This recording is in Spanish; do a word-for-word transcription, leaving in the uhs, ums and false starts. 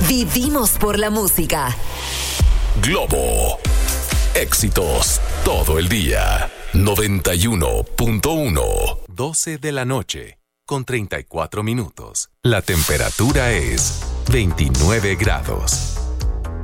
Vivimos por la música. Globo. Éxitos todo el día. noventa y uno punto uno. doce de la noche, con treinta y cuatro minutos. La temperatura es veintinueve grados.